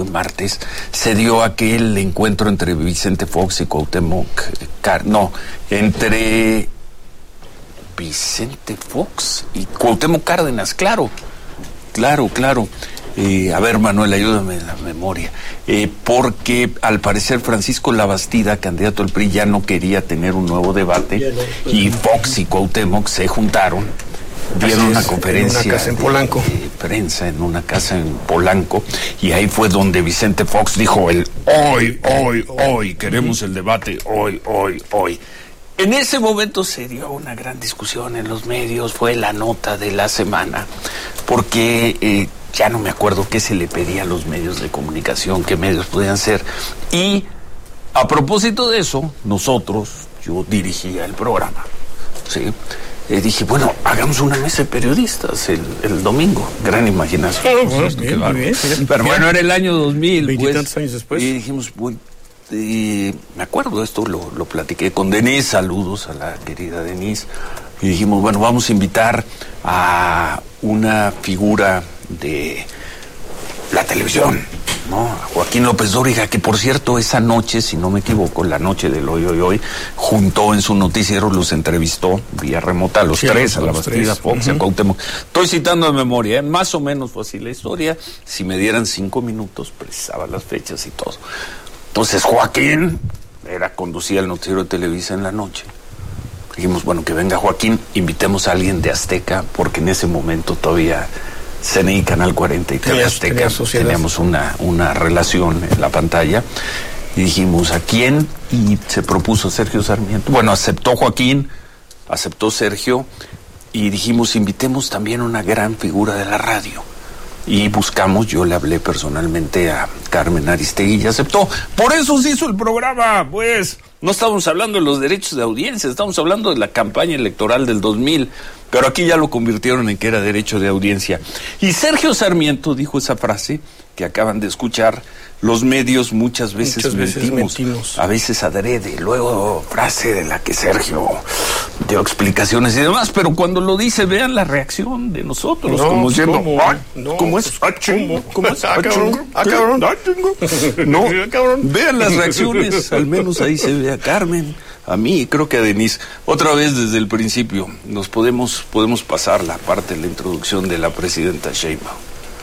fue martes, se dio aquel encuentro entre Vicente Fox y Cuauhtémoc, entre Vicente Fox y Cuauhtémoc Cárdenas, claro. A ver, Manuel, ayúdame en la memoria. Porque al parecer Francisco Labastida, candidato al PRI, ya no quería tener un nuevo debate, y Fox y Cuauhtémoc se juntaron, dieron una conferencia en una casa en Polanco. De prensa en una casa en Polanco, y ahí fue donde Vicente Fox dijo hoy queremos el debate, hoy. En ese momento se dio una gran discusión en los medios, fue la nota de la semana, porque ya no me acuerdo qué se le pedía a los medios de comunicación, qué medios podían ser, y a propósito de eso, yo dirigía el programa, ¿sí? Dije, bueno, hagamos una mesa de periodistas el domingo. Gran imaginación. Bien. Pero bueno, era el año 2000. 20 y tantos años después. Y dijimos, bueno, me acuerdo, esto lo platiqué con Denise, saludos a la querida Denise. Y dijimos, bueno, vamos a invitar a una figura de la televisión, ¿no? A Joaquín López Dóriga, que por cierto esa noche, si no me equivoco, la noche del hoy, juntó en su noticiero, los entrevistó vía remota a los tres, a Labastida, Fox, a Cuauhtémoc. Estoy citando de memoria, más o menos fue así la historia. Si me dieran 5 minutos, precisaba las fechas y todo. Entonces Joaquín conducía el noticiero de Televisa en la noche. Dijimos, bueno, que venga Joaquín, invitemos a alguien de Azteca, porque en ese momento todavía CNI, Canal 40 y TV Azteca teníamos una relación en la pantalla, y dijimos, ¿a quién? Y se propuso Sergio Sarmiento. Bueno, aceptó Joaquín, aceptó Sergio, y dijimos, invitemos también a una gran figura de la radio. Y buscamos, yo le hablé personalmente a Carmen Aristegui y aceptó. Por eso se hizo el programa, pues. No estamos hablando de los derechos de audiencia, estamos hablando de la campaña electoral del 2000, pero aquí ya lo convirtieron en que era derecho de audiencia. Y Sergio Sarmiento dijo esa frase que acaban de escuchar: los medios muchas veces mentimos, a veces adrede. Luego frase de la que Sergio dio explicaciones y demás, pero cuando lo dice, vean la reacción de nosotros, como diciendo, ¿cómo es? ¿Cómo es? No, vean las reacciones, al menos ahí se ve a Carmen, a mí y creo que a Denise. Otra vez desde el principio, nos podemos pasar la parte de la introducción de la presidenta Sheinbaum.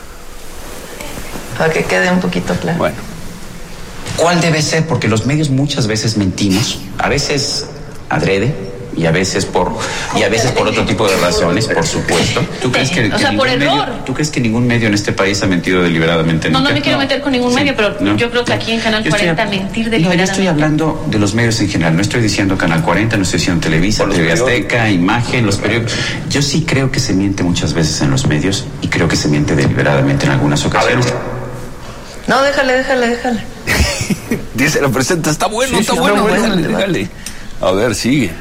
Para que quede un poquito claro. Bueno. ¿Cuál debe ser? Porque los medios muchas veces mentimos, a veces adrede y a veces por otro tipo de razones, por supuesto. ¿Tú crees que por error? ¿Tú crees que ningún medio en este país ha mentido deliberadamente? No me quiero meter con ningún medio, pero yo creo que aquí en Canal 40 mentir deliberadamente. No, yo estoy hablando de los medios en general, no estoy diciendo Canal 40, no estoy diciendo Televisa, TV Azteca, Imagen, los periódicos. Yo sí creo que se miente muchas veces en los medios y creo que se miente deliberadamente en algunas ocasiones. No, déjale. Dice la presidenta, está bueno, déjale. A ver, sigue.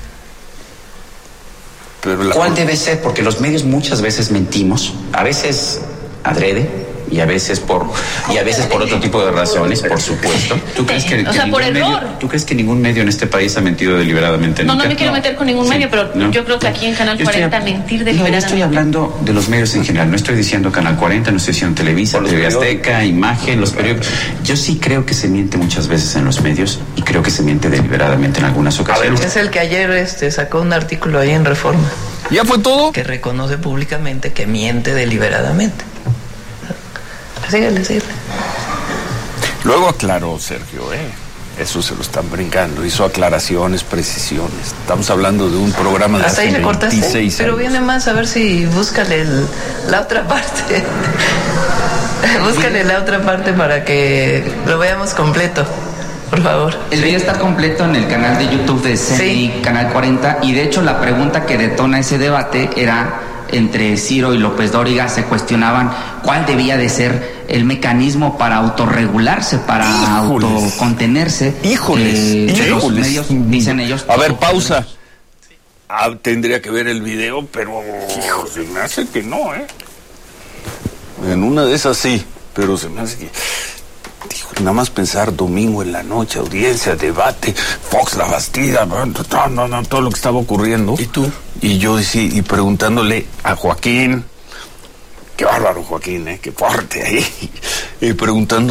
Pero ¿cuál debe ser? Porque los medios muchas veces mentimos, a veces adrede y a veces por otro tipo de razones, por supuesto. ¿Tú crees que por error? ¿Tú crees que ningún medio en este país ha mentido deliberadamente? No me quiero meter con ningún medio, pero yo creo que aquí en Canal 40 mentir deliberadamente. No, yo estoy hablando de los medios en general, no estoy diciendo Canal 40, no estoy diciendo Televisa, TV Azteca, Imagen, los periódicos. Yo sí creo que se miente muchas veces en los medios y creo que se miente deliberadamente en algunas ocasiones. Es el que ayer sacó un artículo ahí en Reforma. ¿Ya fue todo? Que reconoce públicamente que miente deliberadamente. Síguele. Luego aclaró Sergio, eso se lo están brincando, hizo aclaraciones, precisiones. Estamos hablando de un programa de hace 26 años. Pero viene más, a ver si búscale la otra parte. Búscale la otra parte para que lo veamos completo, por favor. El video está completo en el canal de YouTube de CNI, Canal 40, y de hecho la pregunta que detona ese debate era entre Ciro y López Dóriga. Se cuestionaban cuál debía de ser el mecanismo para autorregularse, para autocontenerse. Los medios, dicen ellos. A ver, pausa. Tendría que ver el video, pero se me hace que no, En una de esas sí, pero se me hace que... nada más pensar domingo en la noche, audiencia, debate, Fox, Labastida, todo lo que estaba ocurriendo. ¿Y tú? Y yo decía, y preguntándole a Joaquín, qué bárbaro Joaquín, qué fuerte ahí, y preguntando